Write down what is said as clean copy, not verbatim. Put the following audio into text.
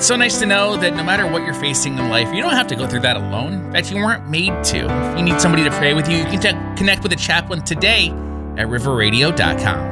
It's so nice to know that no matter what you're facing in life, you don't have to go through that alone, that you weren't made to. If you need somebody to pray with you, you can connect with a chaplain today at riverradio.com.